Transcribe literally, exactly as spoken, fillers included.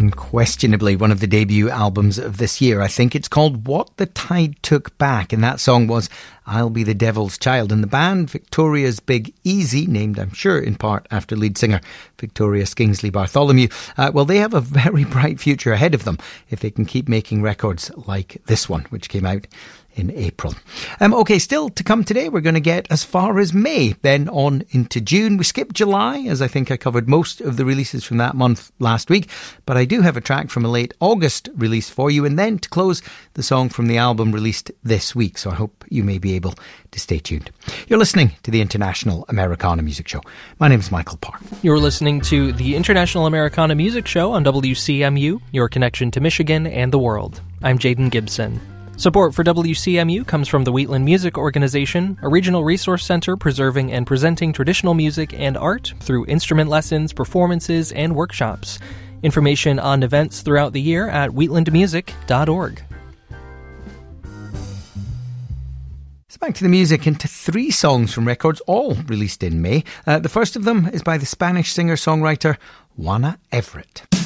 unquestionably one of the debut albums of this year. I think it's called What the Tide Took Back, and that song was I'll Be the Devil's Child. And the band, Victoria's Big Easy, named I'm sure in part after lead singer Victoria Skingsley Bartholomew, uh, well, they have a very bright future ahead of them if they can keep making records like this one, which came out in April. Um, okay, still to come today, we're going to get as far as May, then on into June. We skipped July, as I think I covered most of the releases from that month last week, but I do have a track from a late August release for you, and then to close, the song from the album released this week, so I hope you may be able to stay tuned. You're listening to the International Americana Music Show. My name is Michael Parr. You're listening to the International Americana Music Show on W C M U, your connection to Michigan and the world. I'm Jaden Gibson. Support for W C M U comes from the Wheatland Music Organization, a regional resource center preserving and presenting traditional music and art through instrument lessons, performances, and workshops. Information on events throughout the year at wheatland music dot org. So back to the music, and to three songs from records, all released in May. Uh, the first of them is by the Spanish singer-songwriter Juana Everett.